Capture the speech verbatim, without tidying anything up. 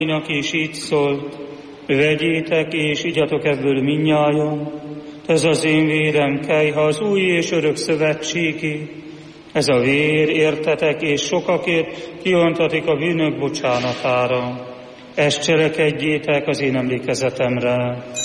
is így szólt, vegyétek és igyatok ebből mindnyájan, ez az én vérem kelyha az új és örök szövetségi, ez a vér értetek és sokakért kiontatik a bűnök bocsánatára. Ezt cselekedjétek az én emlékezetemre.